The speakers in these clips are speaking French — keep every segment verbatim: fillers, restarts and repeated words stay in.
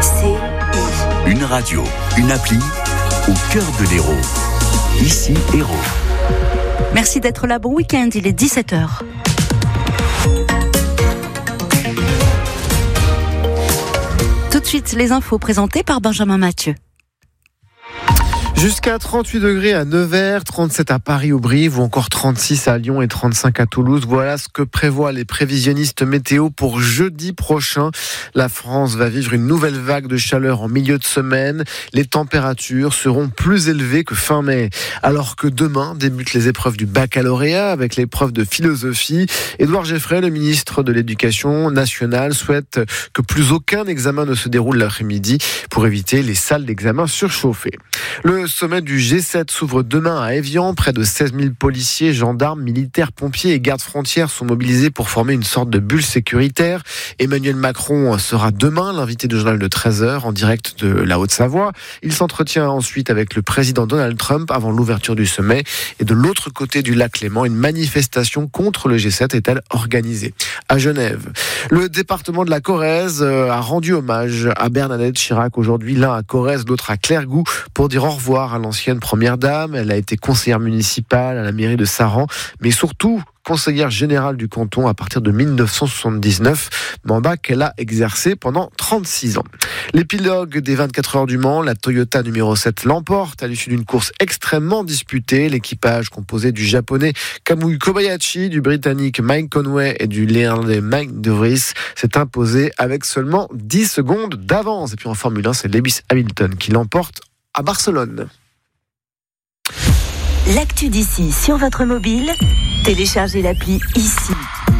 C I. Une radio, une appli, au cœur de l'Hérault. Ici, Hérault. Merci d'être là. Bon week-end, il est dix-sept heures. Tout de suite, les infos présentées par Benjamin Mathieu. Jusqu'à trente-huit degrés à Nevers, trente-sept à Paris-Aubry ou encore trente-six à Lyon et trente-cinq à Toulouse. Voilà ce que prévoient les prévisionnistes météo pour jeudi prochain. La France va vivre une nouvelle vague de chaleur en milieu de semaine. Les températures seront plus élevées que fin mai. Alors que demain débutent les épreuves du baccalauréat avec l'épreuve de philosophie. Édouard Geoffrey, le ministre de l'Éducation nationale, souhaite que plus aucun examen ne se déroule l'après-midi pour éviter les salles d'examen surchauffées. Le sommet du G sept s'ouvre demain à Évian. Près de seize mille policiers, gendarmes, militaires, pompiers et gardes frontières sont mobilisés pour former une sorte de bulle sécuritaire. Emmanuel Macron sera demain l'invité du journal de treize heures en direct de la Haute-Savoie. Il s'entretient ensuite avec le président Donald Trump avant l'ouverture du sommet. Et de l'autre côté du lac Léman, une manifestation contre le G sept est-elle organisée à Genève. Le département de la Corrèze a rendu hommage à Bernadette Chirac aujourd'hui, l'un à Corrèze, l'autre à Clairgou, pour dire au revoir à l'ancienne première dame. Elle a été conseillère municipale à la mairie de Saran, mais surtout conseillère générale du canton à partir de dix-neuf cent soixante-dix-neuf, mandat qu'elle a exercé pendant trente-six ans. L'épilogue des vingt-quatre heures du Mans, la Toyota numéro sept l'emporte à l'issue d'une course extrêmement disputée. L'équipage composé du japonais Kamui Kobayashi, du britannique Mike Conway et du néerlandais Mike De Vries s'est imposé avec seulement dix secondes d'avance. Et puis en Formule un, c'est Lewis Hamilton qui l'emporte à Barcelone. L'actu d'ici sur votre mobile, téléchargez l'appli Ici.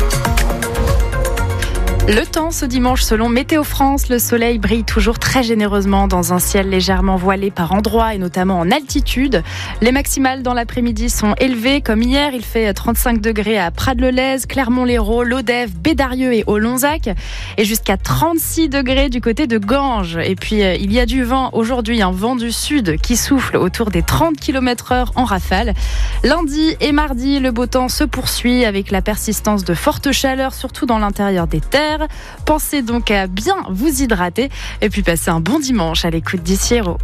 Le temps ce dimanche selon Météo France, le soleil brille toujours très généreusement dans un ciel légèrement voilé par endroits et notamment en altitude. Les maximales dans l'après-midi sont élevées comme hier, il fait trente-cinq degrés à Prades-le-Lez, Clermont-Lérault, Lodève, Bédarieux et Olonzac et jusqu'à trente-six degrés du côté de Ganges. Et puis il y a du vent aujourd'hui, un vent du sud qui souffle autour des trente kilomètres heure en rafale. Lundi et mardi, le beau temps se poursuit avec la persistance de fortes chaleurs, surtout dans l'intérieur des terres. Pensez donc à bien vous hydrater et puis passez un bon dimanche à l'écoute d'Ici Hérault.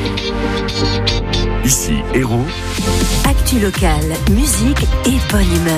Ici Hérault. Actu locale, musique et bonne humeur.